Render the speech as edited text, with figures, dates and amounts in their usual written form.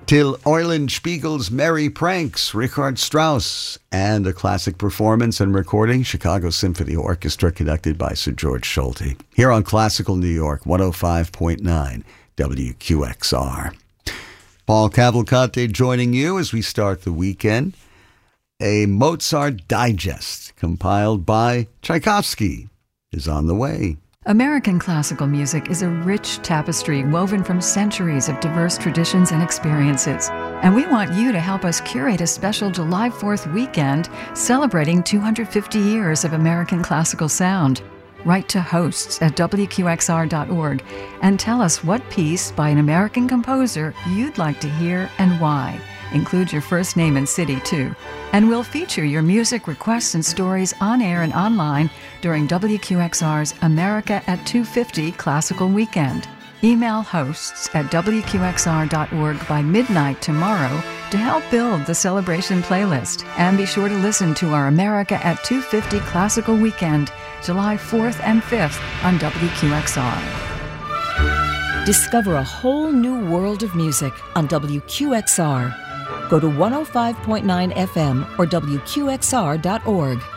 Till Eulenspiegel's Merry Pranks, Richard Strauss, and a classic performance and recording, Chicago Symphony Orchestra, conducted by Sir George Solti. Here on Classical New York, 105.9 WQXR. Paul Cavalcante joining you as we start the weekend. A Mozart Digest compiled by Tchaikovsky is on the way. American classical music is a rich tapestry woven from centuries of diverse traditions and experiences. And we want you to help us curate a special July 4th weekend celebrating 250 years of American classical sound. Write to hosts at WQXR.org and tell us what piece by an American composer you'd like to hear and why. Include your first name and city, too. And we'll feature your music requests and stories on air and online during WQXR's America at 250 Classical Weekend. Email hosts at WQXR.org by midnight tomorrow to help build the celebration playlist. And be sure to listen to our America at 250 Classical Weekend, July 4th and 5th on WQXR. Discover a whole new world of music on WQXR. Go to 105.9 FM or WQXR.org.